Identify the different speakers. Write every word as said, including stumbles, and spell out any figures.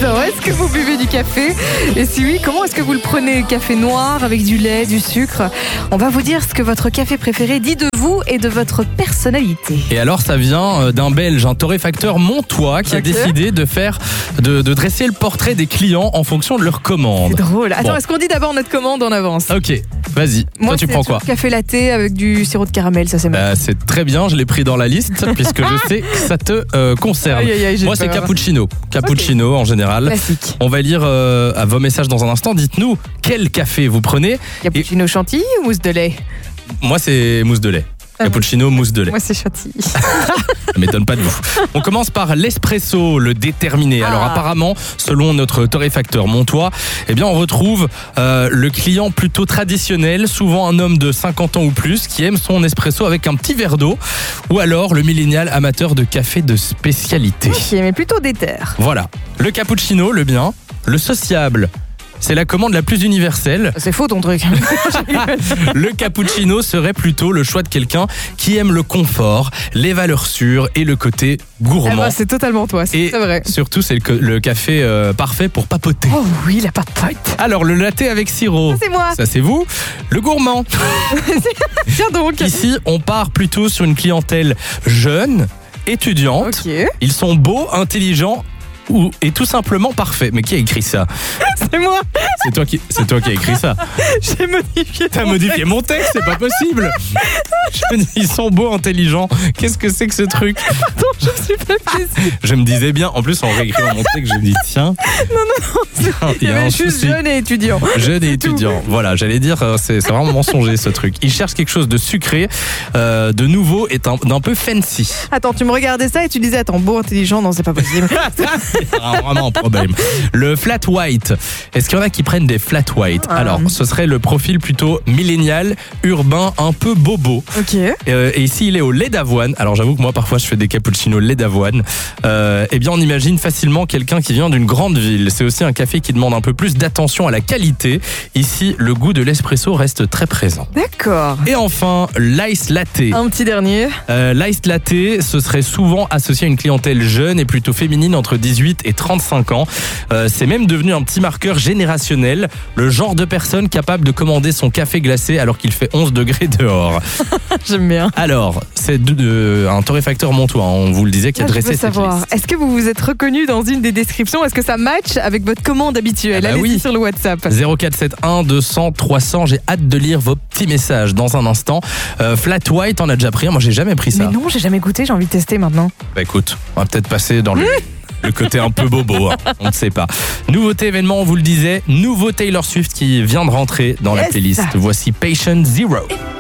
Speaker 1: ans. Est-ce que vous buvez du café? Et si oui, comment est-ce que vous le prenez? Café noir avec du lait, du sucre? On va vous dire ce que votre café préféré dit de vous et de votre personnalité.
Speaker 2: Et alors, ça vient d'un Belge, un torréfacteur montois, qui
Speaker 1: Ok.
Speaker 2: a décidé de faire, de, de dresser le portrait des clients en fonction de leurs commandes.
Speaker 1: C'est drôle. Attends,
Speaker 2: Bon.
Speaker 1: est-ce qu'on dit d'abord notre commande en avance?
Speaker 2: Ok, vas-y.
Speaker 1: Moi,
Speaker 2: Toi, tu
Speaker 1: c'est
Speaker 2: prends quoi?
Speaker 1: toujours café latte avec du sirop de caramel, ça c'est mal.
Speaker 2: Bah, c'est très bien, je l'ai pris dans la liste puisque je sais que ça te euh, concerne.
Speaker 1: Aïe, aïe, aïe, j'ai
Speaker 2: Moi, c'est
Speaker 1: peur.
Speaker 2: cappuccino. Cappuccino en général.
Speaker 1: Classique.
Speaker 2: On va lire euh, à vos messages dans un instant. Dites-nous quel café vous prenez.
Speaker 1: Cappuccino chantilly ou mousse de lait?
Speaker 2: Moi, c'est mousse de lait. Cappuccino, mousse de lait.
Speaker 1: Moi, c'est chantilly.
Speaker 2: Ça m'étonne pas de vous. On commence par l'espresso, le déterminé. Alors
Speaker 1: Ah.
Speaker 2: apparemment, selon notre torréfacteur montois, eh bien on retrouve euh, le client plutôt traditionnel, souvent un homme de cinquante ans ou plus, qui aime son espresso avec un petit verre d'eau, ou alors le millénial amateur de café de spécialité.
Speaker 1: Ok, mais plutôt d'éther.
Speaker 2: Voilà. Le cappuccino, le bien. Le sociable, c'est la commande la plus universelle.
Speaker 1: C'est faux ton truc.
Speaker 2: Le cappuccino serait plutôt le choix de quelqu'un qui aime le confort, les valeurs sûres et le côté
Speaker 1: Ah
Speaker 2: gourmand.
Speaker 1: bah, c'est totalement toi, c'est
Speaker 2: Et
Speaker 1: c'est vrai.
Speaker 2: surtout, c'est le, co- le café euh, parfait pour papoter.
Speaker 1: Oh oui, la patate.
Speaker 2: Alors, le latte avec sirop.
Speaker 1: Ça, c'est moi.
Speaker 2: Ça, c'est vous. Le gourmand.
Speaker 1: Tiens donc.
Speaker 2: Ici, on part plutôt sur une clientèle jeune, étudiante.
Speaker 1: Ok,
Speaker 2: Ils sont beaux, intelligents ou, et tout simplement parfaits. Mais qui a écrit ça?
Speaker 1: c'est moi.
Speaker 2: C'est toi qui, c'est toi qui as écrit ça.
Speaker 1: J'ai modifié.
Speaker 2: T'as
Speaker 1: ton
Speaker 2: modifié
Speaker 1: texte.
Speaker 2: mon texte, c'est pas possible. Je me dis, ils sont beaux, intelligents. Qu'est-ce que c'est que ce truc?
Speaker 1: Attends, je me suis fait plaisir.
Speaker 2: Je me disais bien, en plus en réécrivant mon texte, je me dis tiens, il y a, il
Speaker 1: Il
Speaker 2: y
Speaker 1: y
Speaker 2: a un
Speaker 1: avait juste
Speaker 2: souci.
Speaker 1: jeune et étudiant.
Speaker 2: Jeune et
Speaker 1: C'est tout.
Speaker 2: étudiant. Voilà, j'allais dire, euh, c'est, c'est vraiment mensonger ce truc. Ils cherchent quelque chose de sucré, euh, de nouveau et d'un, d'un peu fancy.
Speaker 1: Attends, tu me regardais ça et tu disais, attends, beau, intelligent, non, c'est pas possible.
Speaker 2: Ah, vraiment un problème. Le flat white. Est-ce qu'il y en a qui prennent des flat white?
Speaker 1: Ah.
Speaker 2: Alors, ce serait le profil plutôt millénial, urbain, un peu bobo.
Speaker 1: Ok.
Speaker 2: Euh, et ici, il est au lait d'avoine. Alors, j'avoue que moi, parfois, je fais des cappuccinos lait d'avoine. Euh, eh bien, on imagine facilement quelqu'un qui vient d'une grande ville. C'est aussi un café qui demande un peu plus d'attention à la qualité. Ici, le goût de l'espresso reste très présent.
Speaker 1: D'accord.
Speaker 2: Et enfin, l'ice latte.
Speaker 1: Un petit dernier.
Speaker 2: Euh, l'ice latte, ce serait souvent associé à une clientèle jeune et plutôt féminine entre dix-huit et trente-cinq ans. Euh, c'est même devenu un petit marqueur générationnel, le genre de personne capable de commander son café glacé alors qu'il fait onze degrés dehors.
Speaker 1: J'aime bien.
Speaker 2: Alors, c'est de, de- un torréfacteur montois, hein, on vous le disait, qui a
Speaker 1: Ah, je
Speaker 2: dressé
Speaker 1: veux
Speaker 2: cette
Speaker 1: savoir,
Speaker 2: liste.
Speaker 1: est-ce que vous vous êtes reconnu dans une des descriptions? Est-ce que ça match avec votre commande habituelle?
Speaker 2: Ah bah
Speaker 1: Allez-y
Speaker 2: oui.
Speaker 1: sur le WhatsApp.
Speaker 2: zéro quatre sept un deux cents trois cents, j'ai hâte de lire vos petits messages dans un instant. Euh, flat white, on a déjà pris, moi j'ai jamais pris ça.
Speaker 1: Mais non, j'ai jamais goûté, j'ai envie de tester maintenant.
Speaker 2: Bah écoute, on va peut-être passer dans le, le côté un peu bobo, hein, on ne sait pas. Nouveauté événement, on vous le disait, nouveau Taylor Swift qui vient de rentrer dans la
Speaker 1: Yes.
Speaker 2: playlist. Voici Patient Zero.